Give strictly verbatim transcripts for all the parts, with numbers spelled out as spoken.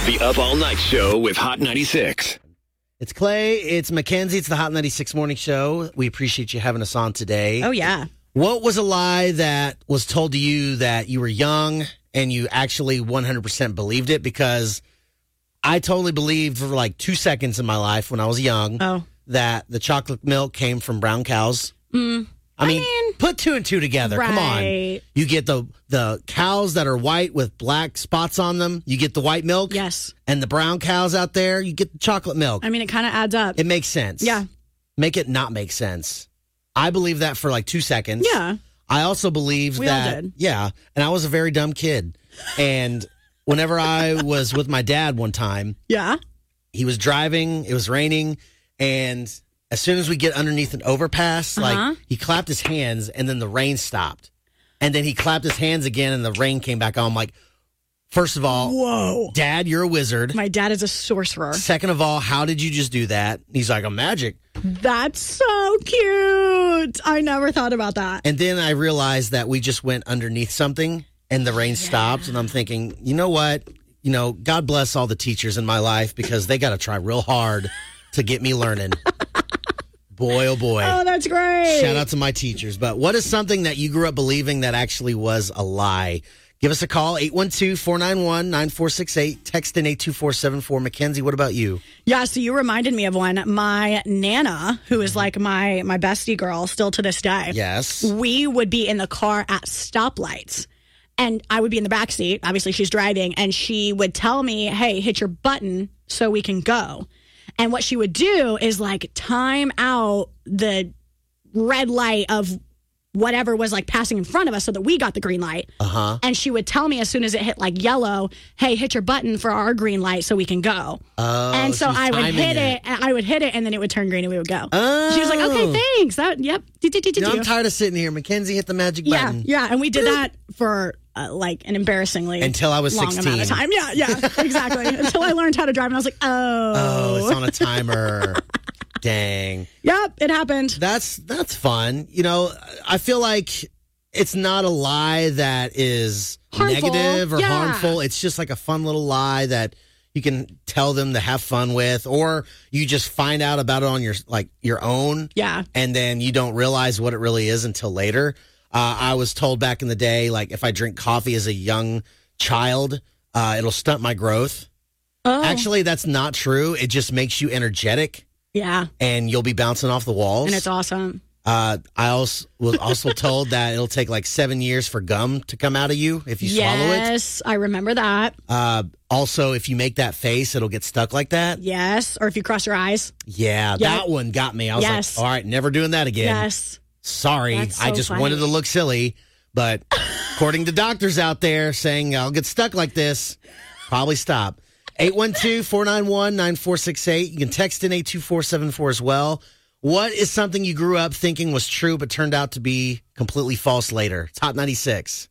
The Up All Night Show with Hot ninety-six. It's Clay. It's Mackenzie. It's the Hot ninety-six Morning Show. We appreciate you having us on today. Oh, yeah. What was a lie that was told to you that you were young and you actually one hundred percent believed it? Because I totally believed for like two seconds in my life when I was young oh. that the chocolate milk came from brown cows. Mm. I, mean, I mean, put two and two together. Right. Come on. You get the, the cows that are white with black spots on them. You get the white milk. Yes. And the brown cows out there, you get the chocolate milk. I mean, it kind of adds up. It makes sense. Yeah. Make it not make sense. I believe that for like two seconds. Yeah. I also believe we that. All did. Yeah. And I was a very dumb kid. And whenever I was with my dad one time, yeah, he was driving, it was raining, and as soon as we get underneath an overpass, uh-huh. like he clapped his hands and then the rain stopped. And then he clapped his hands again and the rain came back on. I'm like, first of all, whoa, Dad, you're a wizard. My dad is a sorcerer. Second of all, how did you just do that? He's like, I'm magic. That's so cute. I never thought about that. And then I realized that we just went underneath something and the rain yeah. stopped. And I'm thinking, you know what? You know, God bless all the teachers in my life because they got to try real hard to get me learning. Boy, oh boy. Oh, that's great. Shout out to my teachers. But what is something that you grew up believing that actually was a lie? Give us a call, eight one two, four nine one, nine four six eight. Text in eight two four seven four. Mackenzie, what about you? Yeah, so you reminded me of one. My Nana, who is like my, my bestie girl still to this day. Yes. We would be in the car at stoplights. And I would be in the back seat. Obviously, she's driving. And she would tell me, hey, hit your button so we can go. And what she would do is like time out the red light of whatever was like passing in front of us so that we got the green light. Uh-huh. And she would tell me as soon as it hit like yellow, hey, hit your button for our green light so we can go. Oh, and so I would hit it. it. and I would hit it and then it would turn green and we would go. Oh. She was like, okay, thanks. That, yep. You know, I'm tired of sitting here. Mackenzie hit the magic button. Yeah, yeah. And we did that for uh, like an embarrassingly until I was long sixteen. Amount of time. Yeah, yeah, exactly. Until I learned how to drive and I was like, oh. Oh, it's on a timer. Dang. Yep, it happened. That's that's fun. You know, I feel like it's not a lie that is harmful. Negative or yeah. harmful. It's just like a fun little lie that you can tell them to have fun with, or you just find out about it on your like your own. Yeah. And then you don't realize what it really is until later. Uh, I was told back in the day, like if I drink coffee as a young child, uh, it'll stunt my growth. Oh. Actually, that's not true. It just makes you energetic. Yeah. And you'll be bouncing off the walls. And it's awesome. Uh, I also was also told that it'll take like seven years for gum to come out of you if you yes, swallow it. Yes, I remember that. Uh, also, if you make that face, it'll get stuck like that. Yes, or if you cross your eyes. Yeah, yep. That one got me. I was yes. like, all right, never doing that again. Yes. Sorry, so I just funny. wanted to look silly. But according to doctors out there saying I'll get stuck like this, probably stop. eight one two, four nine one, nine four six eight. You can text in eight two four seven four as well. What is something you grew up thinking was true but turned out to be completely false later? It's Hot ninety-six.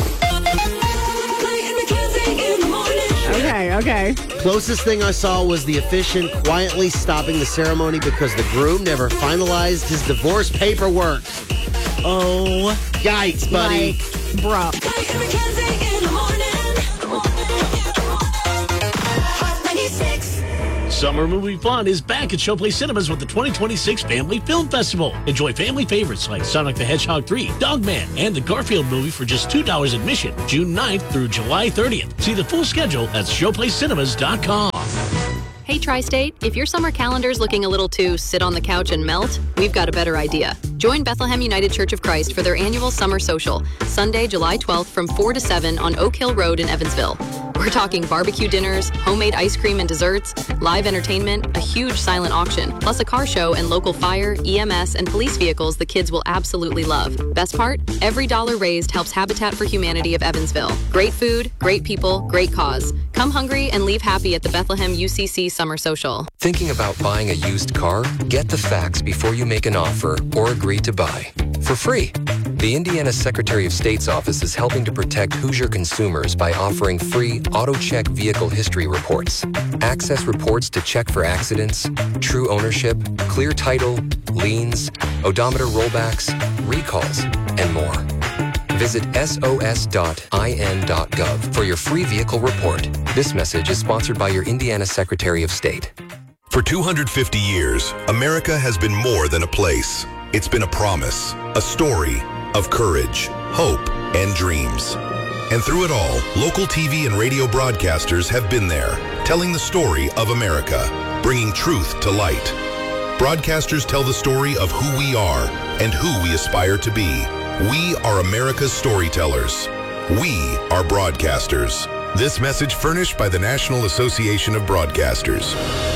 Okay, okay. Closest thing I saw was the officiant quietly stopping the ceremony because the groom never finalized his divorce paperwork. Oh, yikes, buddy. Like, bro. Summer movie fun is back at Showplace Cinemas with the twenty twenty-six Family Film Festival. Enjoy family favorites like Sonic the Hedgehog three, Dogman, and the Garfield movie for just two dollars admission, June ninth through July thirtieth. See the full schedule at showplace cinemas dot com. Hey, Tri-State, if your summer calendar's looking a little too sit on the couch and melt, we've got a better idea. Join Bethlehem United Church of Christ for their annual summer social, Sunday, July twelfth from four to seven on Oak Hill Road in Evansville. We're talking barbecue dinners, homemade ice cream and desserts, live entertainment, a huge silent auction, plus a car show and local fire, E M S, and police vehicles the kids will absolutely love. Best part? Every dollar raised helps Habitat for Humanity of Evansville. Great food, great people, great cause. Come hungry and leave happy at the Bethlehem U C C Summer Social. Thinking about buying a used car? Get the facts before you make an offer or agree to buy. For free. The Indiana Secretary of State's office is helping to protect Hoosier consumers by offering free AutoCheck vehicle history reports. Access reports to check for accidents, true ownership, clear title, liens, odometer rollbacks, recalls, and more. Visit S O S dot I N dot gov for your free vehicle report. This message is sponsored by your Indiana Secretary of State. For two hundred fifty years, America has been more than a place. It's been a promise, a story of courage, hope, and dreams. And through it all, local T V and radio broadcasters have been there, telling the story of America, bringing truth to light. Broadcasters tell the story of who we are and who we aspire to be. We are America's storytellers. We are broadcasters. This message furnished by the National Association of Broadcasters.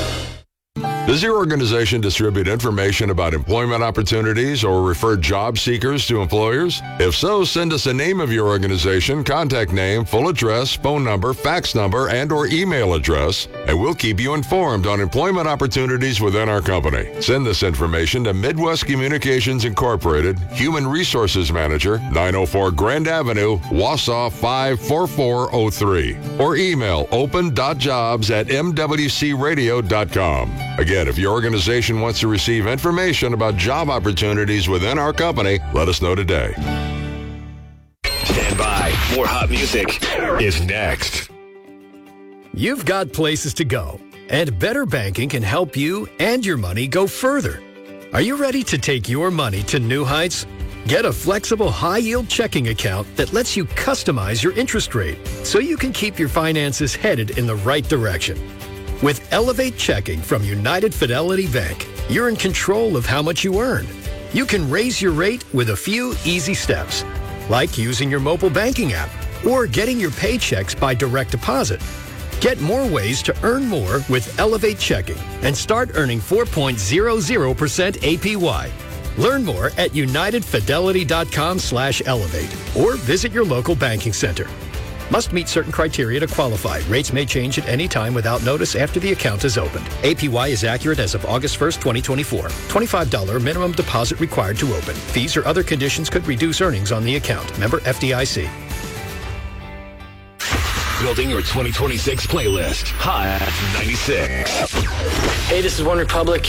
Does your organization distribute information about employment opportunities or refer job seekers to employers? If so, send us a name of your organization, contact name, full address, phone number, fax number, and or email address, and we'll keep you informed on employment opportunities within our company. Send this information to Midwest Communications Incorporated, Human Resources Manager, nine oh four Grand Avenue, Wausau five four four oh three, or email open dot jobs at m w c radio dot com. Again, if your organization wants to receive information about job opportunities within our company, let us know today. Stand by. More hot music is next. You've got places to go, and Better Banking can help you and your money go further. Are you ready to take your money to new heights? Get a flexible high-yield checking account that lets you customize your interest rate so you can keep your finances headed in the right direction. With Elevate Checking from United Fidelity Bank, you're in control of how much you earn. You can raise your rate with a few easy steps, like using your mobile banking app or getting your paychecks by direct deposit. Get more ways to earn more with Elevate Checking and start earning four point zero zero percent A P Y. Learn more at united fidelity dot com slash elevate or visit your local banking center. Must meet certain criteria to qualify. Rates may change at any time without notice after the account is opened. A P Y is accurate as of August first, twenty twenty-four. twenty-five dollars minimum deposit required to open. Fees or other conditions could reduce earnings on the account. Member F D I C. Building your twenty twenty-six playlist. Hot ninety-six. Hey, this is One Republic.